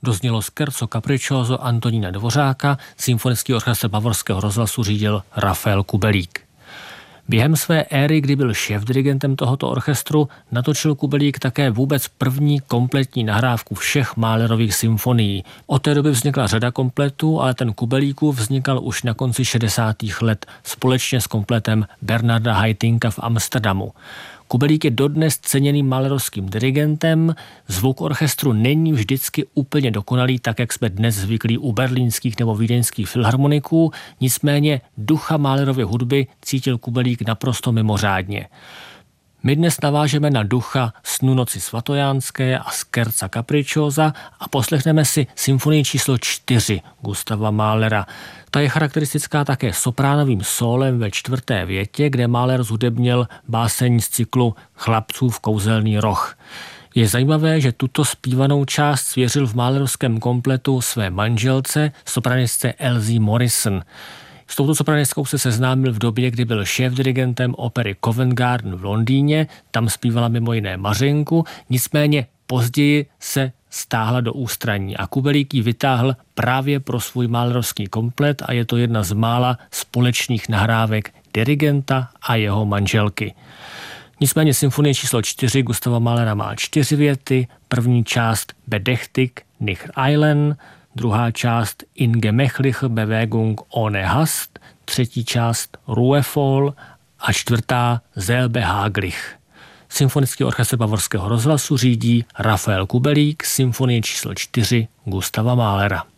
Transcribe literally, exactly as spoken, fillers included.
doznělo Scherzo Capriccioso Antonína Dvořáka, symfonický orchestr Bavorského rozhlasu řídil Rafael Kubelík. Během své éry, kdy byl šéfdirigentem tohoto orchestru, natočil Kubelík také vůbec první kompletní nahrávku všech Mahlerových symfonií. Od té doby vznikla řada kompletů, ale ten Kubelíkův vznikal už na konci šedesátých let společně s kompletem Bernarda Haitynka v Amsterdamu. Kubelík je dodnes ceněným mahlerovským dirigentem. Zvuk orchestru není vždycky úplně dokonalý, tak jak jsme dnes zvyklí u berlínských nebo vídeňských filharmoniků, nicméně ducha Mahlerovy hudby cítil Kubelík naprosto mimořádně. My dnes navážeme na ducha Snů noci svatojánské a Scherza Capricciosa a poslechneme si symfonii číslo čtyři Gustava Mahlera. Ta je charakteristická také sopránovým sólem ve čtvrté větě, kde Mahler zhudebnil báseň z cyklu Chlapcův kouzelný roh. Je zajímavé, že tuto zpívanou část svěřil v mahlerovském kompletu své manželce, sopranistce Elsie Morrison. S touto sopranistkou se seznámil v době, kdy byl šéfdirigentem opery Covent Garden v Londýně, tam zpívala mimo jiné Mařenku, nicméně později se stáhla do ústraní a Kubelík ji vytáhl právě pro svůj mahlerovský komplet a je to jedna z mála společných nahrávek dirigenta a jeho manželky. Nicméně symfonie číslo čtyři Gustava Mahlera má čtyři věty, první část Bedächtig nicht eilen, druhá část In gemächliche Bewegung ohne Hast, třetí část Ruhevoll a čtvrtá Sehr behaglich. Symfonický orchestr Bavorského rozhlasu řídí Rafael Kubelík, symfonie číslo čtyři Gustava Mahlera.